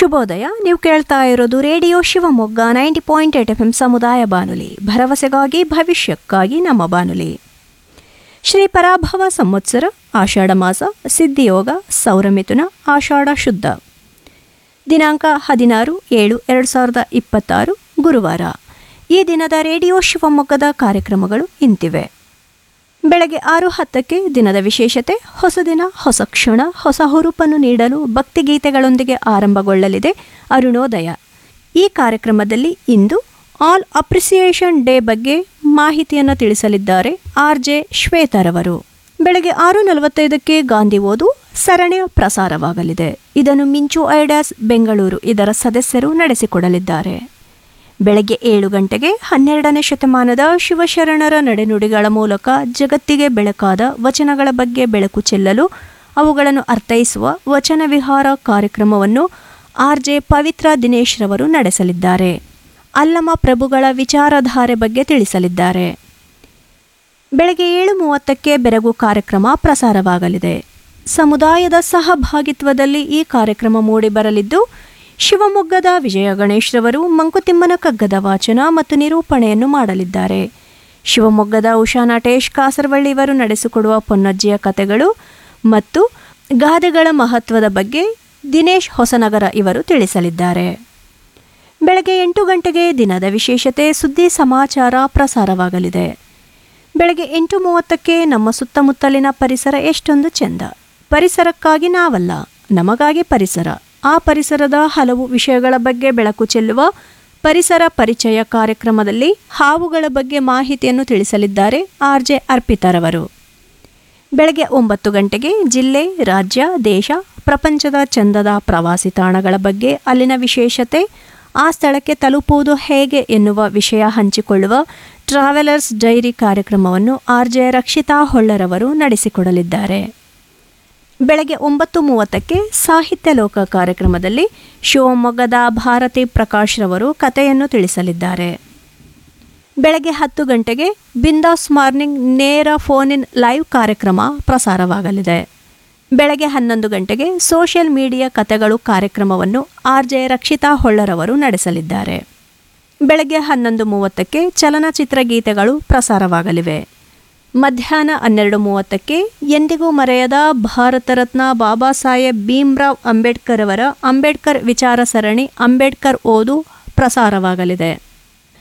ಶುಭೋದಯ. ನೀವು ಕೇಳ್ತಾ ಇರೋದು ರೇಡಿಯೋ ಶಿವಮೊಗ್ಗ 90.8 FM ಸಮುದಾಯ ಬಾನುಲಿ, ಭರವಸೆಗಾಗಿ ಭವಿಷ್ಯಕ್ಕಾಗಿ ನಮ್ಮ ಬಾನುಲಿ. ಶ್ರೀ ಪರಾಭವ ಸಂವತ್ಸರ, ಆಷಾಢ ಮಾಸ, ಸಿದ್ಧಿಯೋಗ, ಸೌರಮಿಥುನ, ಆಷಾಢ ಶುದ್ಧ. ದಿನಾಂಕ 16/7/2026 ಗುರುವಾರ. ಈ ದಿನದ ರೇಡಿಯೋ ಶಿವಮೊಗ್ಗದ ಕಾರ್ಯಕ್ರಮಗಳು ಇಂತಿವೆ. ಬೆಳಗ್ಗೆ 6:10 ದಿನದ ವಿಶೇಷತೆ, ಹೊಸ ದಿನ ಹೊಸ ಕ್ಷಣ, ಹೊಸ ಹುರುಪನ್ನು ನೀಡಲು ಭಕ್ತಿಗೀತೆಗಳೊಂದಿಗೆ ಆರಂಭಗೊಳ್ಳಲಿದೆ ಅರುಣೋದಯ. ಈ ಕಾರ್ಯಕ್ರಮದಲ್ಲಿ ಇಂದು ಆಲ್ ಅಪ್ರಿಸಿಯೇಷನ್ ಡೇ ಬಗ್ಗೆ ಮಾಹಿತಿಯನ್ನು ತಿಳಿಸಲಿದ್ದಾರೆ RJ ಶ್ವೇತರವರು. ಬೆಳಗ್ಗೆ 6:45 ಗಾಂಧಿ ಓದು ಸರಣಿಯ ಪ್ರಸಾರವಾಗಲಿದೆ. ಇದನ್ನು ಮಿಂಚು ಐಡಾಸ್ ಬೆಂಗಳೂರು ಇದರ ಸದಸ್ಯರು ನಡೆಸಿಕೊಡಲಿದ್ದಾರೆ. ಬೆಳಗ್ಗೆ 7 ಗಂಟೆಗೆ 12ನೇ ಶತಮಾನದ ಶಿವಶರಣರ ನಡೆನುಡಿಗಳ ಮೂಲಕ ಜಗತ್ತಿಗೆ ಬೆಳಕಾದ ವಚನಗಳ ಬಗ್ಗೆ ಬೆಳಕು ಚೆಲ್ಲಲು ಅವುಗಳನ್ನು ಅರ್ಥೈಸುವ ವಚನ ವಿಹಾರ ಕಾರ್ಯಕ್ರಮವನ್ನು RJ ಪವಿತ್ರ ದಿನೇಶ್ ರವರು ನಡೆಸಲಿದ್ದಾರೆ. ಅಲ್ಲಮ ಪ್ರಭುಗಳ ವಿಚಾರಧಾರೆ ಬಗ್ಗೆ ತಿಳಿಸಲಿದ್ದಾರೆ. ಬೆಳಗ್ಗೆ 7:30 ಬೆರಗು ಕಾರ್ಯಕ್ರಮ ಪ್ರಸಾರವಾಗಲಿದೆ. ಸಮುದಾಯದ ಸಹಭಾಗಿತ್ವದಲ್ಲಿ ಈ ಕಾರ್ಯಕ್ರಮ ಮೂಡಿಬರಲಿದ್ದು, ಶಿವಮೊಗ್ಗದ ವಿಜಯ ಗಣೇಶ್ ರವರು ಮಂಕುತಿಮ್ಮನ ಕಗ್ಗದ ವಾಚನ ಮತ್ತು ನಿರೂಪಣೆಯನ್ನು ಮಾಡಲಿದ್ದಾರೆ. ಶಿವಮೊಗ್ಗದ ಉಷಾ ನಟೇಶ್ ಕಾಸರವಳ್ಳಿ ಇವರು ನಡೆಸಿಕೊಡುವ ಪೊನ್ನಜ್ಜಿಯ ಕಥೆಗಳು ಮತ್ತು ಗಾದೆಗಳ ಮಹತ್ವದ ಬಗ್ಗೆ ದಿನೇಶ್ ಹೊಸನಗರ ಇವರು ತಿಳಿಸಲಿದ್ದಾರೆ. ಬೆಳಗ್ಗೆ 8 ಗಂಟೆಗೆ ದಿನದ ವಿಶೇಷತೆ ಸುದ್ದಿ ಸಮಾಚಾರ ಪ್ರಸಾರವಾಗಲಿದೆ. ಬೆಳಗ್ಗೆ 8:30 ನಮ್ಮ ಸುತ್ತಮುತ್ತಲಿನ ಪರಿಸರ ಎಷ್ಟೊಂದು ಚೆಂದ, ಪರಿಸರಕ್ಕಾಗಿ ನಾವಲ್ಲ ನಮಗಾಗಿ ಪರಿಸರ, ಆ ಪರಿಸರದ ಹಲವು ವಿಷಯಗಳ ಬಗ್ಗೆ ಬೆಳಕು ಚೆಲ್ಲುವ ಪರಿಸರ ಪರಿಚಯ ಕಾರ್ಯಕ್ರಮದಲ್ಲಿ ಹಾವುಗಳ ಬಗ್ಗೆ ಮಾಹಿತಿಯನ್ನು ತಿಳಿಸಲಿದ್ದಾರೆ RJ ಅರ್ಪಿತರವರು. ಬೆಳಗ್ಗೆ 9 ಗಂಟೆಗೆ ಜಿಲ್ಲೆ, ರಾಜ್ಯ, ದೇಶ, ಪ್ರಪಂಚದ ಚಂದದ ಪ್ರವಾಸಿ ತಾಣಗಳ ಬಗ್ಗೆ, ಅಲ್ಲಿನ ವಿಶೇಷತೆ, ಆ ಸ್ಥಳಕ್ಕೆ ತಲುಪುವುದು ಹೇಗೆ ಎನ್ನುವ ವಿಷಯ ಹಂಚಿಕೊಳ್ಳುವ ಟ್ರಾವೆಲರ್ಸ್ ಡೈರಿ ಕಾರ್ಯಕ್ರಮವನ್ನು RJ ರಕ್ಷಿತಾ ಹೊಳ್ಳರವರು ನಡೆಸಿಕೊಡಲಿದ್ದಾರೆ. ಬೆಳಗ್ಗೆ 9:30 ಸಾಹಿತ್ಯ ಲೋಕ ಕಾರ್ಯಕ್ರಮದಲ್ಲಿ ಶಿವಮೊಗ್ಗದ ಭಾರತಿ ಪ್ರಕಾಶ್ ರವರು ಕಥೆಯನ್ನು ತಿಳಿಸಲಿದ್ದಾರೆ. ಬೆಳಗ್ಗೆ 10 ಗಂಟೆಗೆ ಬಿಂದಾಸ್ ಮಾರ್ನಿಂಗ್ ನೇರ ಫೋನ್ ಇನ್ ಲೈವ್ ಕಾರ್ಯಕ್ರಮ ಪ್ರಸಾರವಾಗಲಿದೆ. ಬೆಳಗ್ಗೆ 11 ಗಂಟೆಗೆ ಸೋಷಿಯಲ್ ಮೀಡಿಯಾ ಕಥೆಗಳು ಕಾರ್ಯಕ್ರಮವನ್ನು RJ ರಕ್ಷಿತಾ ಹೊಳ್ಳರವರು ನಡೆಸಲಿದ್ದಾರೆ. ಬೆಳಗ್ಗೆ 11:30 ಚಲನಚಿತ್ರ ಗೀತೆಗಳು ಪ್ರಸಾರವಾಗಲಿವೆ. ಮಧ್ಯಾಹ್ನ 12:30 ಎಂದಿಗೂ ಮರೆಯದ ಭಾರತ ರತ್ನ ಬಾಬಾ ಸಾಹೇಬ್ ಭೀಮ್ರಾವ್ ಅಂಬೇಡ್ಕರ್ ಅವರ ಅಂಬೇಡ್ಕರ್ ವಿಚಾರ ಸರಣಿ ಅಂಬೇಡ್ಕರ್ ಓದು ಪ್ರಸಾರವಾಗಲಿದೆ.